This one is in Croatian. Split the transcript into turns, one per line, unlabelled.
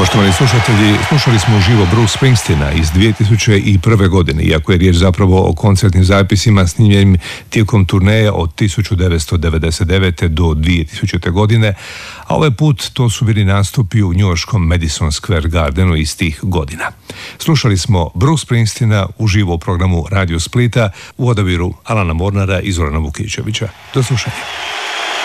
Poštovani slušatelji, slušali smo uživo Bruce Springsteena iz 2001. godine, iako je riječ zapravo o koncertnim zapisima snimljenim tijekom turneje od 1999. do 2000. godine, a ovaj put to su bili nastupi u njujorškom Madison Square Gardenu iz tih godina. Slušali smo Bruce Springsteena uživo u programu Radio Splita u odabiru Alana Mornara i Zorana Vukićevića. Do slušanja.